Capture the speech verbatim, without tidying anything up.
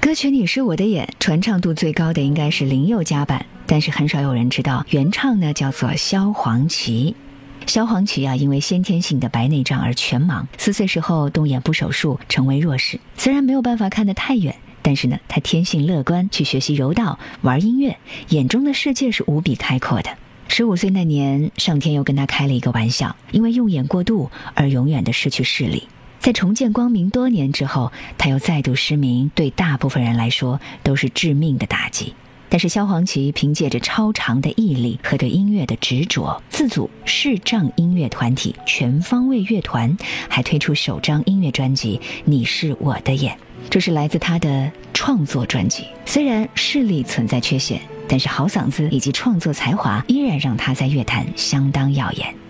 歌曲《你是我的眼》传唱度最高的应该是林宥嘉版，但是很少有人知道原唱呢叫做萧煌奇。萧煌奇啊，因为先天性的白内障而全盲，四岁时候动眼部手术，成为弱视。虽然没有办法看得太远，但是呢，他天性乐观，去学习柔道，玩音乐，眼中的世界是无比开阔的。十五岁那年，上天又跟他开了一个玩笑，因为用眼过度而永远的失去视力。在重见光明多年之后，他又再度失明，对大部分人来说都是致命的打击。但是萧煌奇凭借着超长的毅力和对音乐的执着，自组视障音乐团体全方位乐团，还推出首张音乐专辑《你是我的眼》，这是来自他的创作专辑。虽然视力存在缺陷，但是好嗓子以及创作才华依然让他在乐坛相当耀眼。